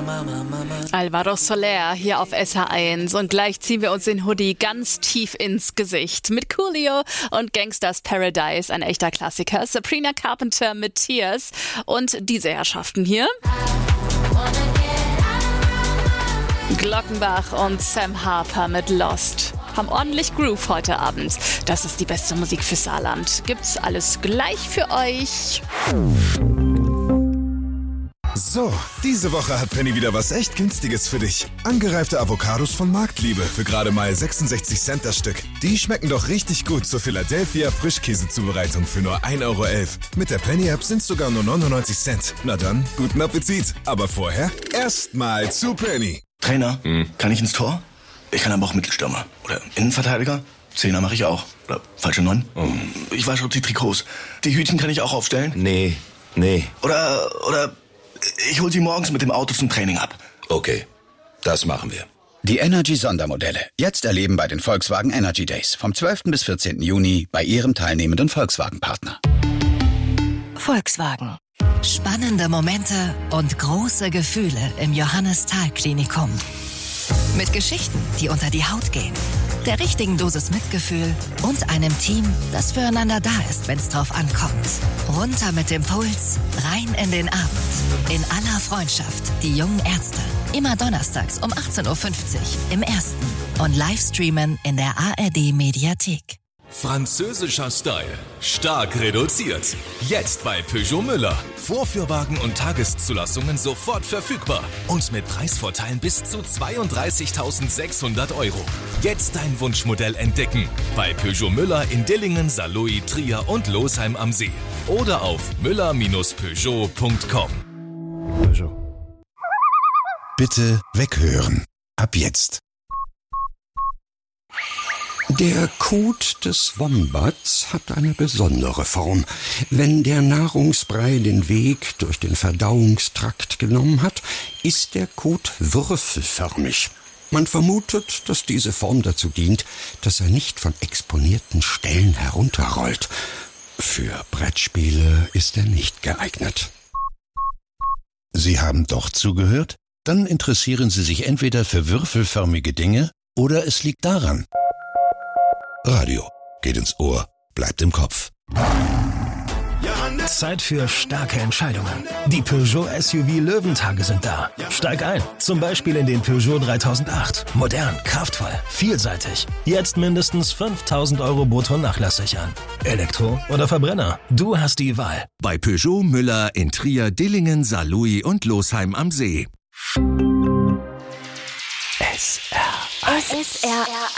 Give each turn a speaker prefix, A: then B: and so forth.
A: Alvaro Soler hier auf SH1 und gleich ziehen wir uns den Hoodie ganz tief ins Gesicht. Mit Coolio und Gangsters Paradise, ein echter Klassiker. Sabrina Carpenter mit Tears und diese Herrschaften hier. Glockenbach und Sam Harper mit Lost. Haben ordentlich Groove heute Abend. Das ist die beste Musik für Saarland. Gibt's alles gleich für euch.
B: So, diese Woche hat Penny wieder was echt Günstiges für dich. Angereifte Avocados von Marktliebe für gerade mal 66 Cent das Stück. Die schmecken doch richtig gut zur Philadelphia Frischkäsezubereitung für nur 1,11 Euro. Mit der Penny-App sind es sogar nur 99 Cent. Na dann, guten Appetit. Aber vorher erstmal zu Penny.
C: Trainer, kann ich ins Tor? Ich kann aber auch Mittelstürmer. Oder Innenverteidiger. Zehner mache ich auch. Oder falsche 9. Ich wasche auch die Trikots. Die Hütchen kann ich auch aufstellen?
D: Nee.
C: Oder ich hol sie morgens mit dem Auto zum Training ab.
D: Okay, das machen wir.
E: Die Energy-Sondermodelle. Jetzt erleben bei den Volkswagen Energy Days. Vom 12. bis 14. Juni bei Ihrem teilnehmenden Volkswagen-Partner.
F: Volkswagen. Spannende Momente und große Gefühle im Johannes-Thal-Klinikum. Mit Geschichten, die unter die Haut gehen. Der richtigen Dosis Mitgefühl und einem Team, das füreinander da ist, wenn es drauf ankommt. Runter mit dem Puls, rein in den Abend. In aller Freundschaft, die jungen Ärzte. Immer donnerstags um 18.50 Uhr im Ersten. Und Livestreamen in der ARD-Mediathek.
G: Französischer Style. Stark reduziert. Jetzt bei Peugeot Müller. Vorführwagen und Tageszulassungen sofort verfügbar. Und mit Preisvorteilen bis zu 32.600 €. Jetzt dein Wunschmodell entdecken. Bei Peugeot Müller in Dillingen, Saarlouis, Trier und Losheim am See. Oder auf müller-peugeot.com.
B: Bitte weghören. Ab jetzt.
H: Der Kot des Wombats hat eine besondere Form. Wenn der Nahrungsbrei den Weg durch den Verdauungstrakt genommen hat, ist der Kot würfelförmig. Man vermutet, dass diese Form dazu dient, dass er nicht von exponierten Stellen herunterrollt. Für Brettspiele ist er nicht geeignet.
B: Sie haben doch zugehört? Dann interessieren Sie sich entweder für würfelförmige Dinge oder es liegt daran. Radio geht ins Ohr, bleibt im Kopf.
I: Zeit für starke Entscheidungen. Die Peugeot SUV Löwentage sind da. Steig ein, zum Beispiel in den Peugeot 3008. Modern, kraftvoll, vielseitig. Jetzt mindestens 5.000 € brutto nachlassig an. Elektro oder Verbrenner, du hast die Wahl.
G: Bei Peugeot Müller in Trier, Dillingen, Saarlouis und Losheim am See.
F: SR1.